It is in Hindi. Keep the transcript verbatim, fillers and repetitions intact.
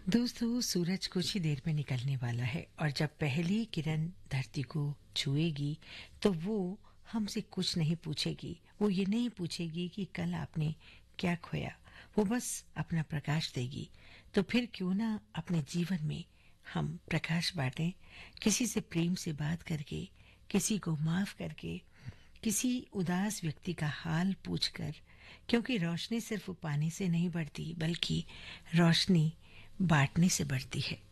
दोस्तों, सूरज कुछ ही देर में निकलने वाला है और जब पहली किरण धरती को छुएगी तो वो हमसे कुछ नहीं पूछेगी। वो ये नहीं पूछेगी कि कल आपने क्या खोया। वो बस अपना प्रकाश देगी। तो फिर क्यों ना अपने जीवन में हम प्रकाश बांटें, किसी से प्रेम से बात करके, किसी को माफ करके, किसी उदास व्यक्ति का हाल पूछकर। क्योंकि रोशनी सिर्फ पानी से नहीं बढ़ती, बल्कि रोशनी बांटने से बढ़ती है।